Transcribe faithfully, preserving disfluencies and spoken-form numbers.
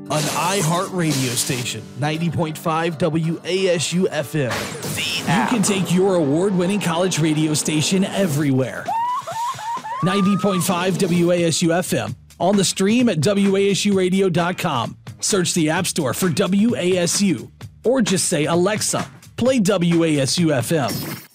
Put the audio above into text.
An iHeart radio station, ninety point five W A S U F M. The app. You can take your award-winning college radio station everywhere. ninety point five W A S U F M. On the stream at W A S U radio dot com. Search the App Store for W A S U. Or just say, Alexa, play W A S U F M.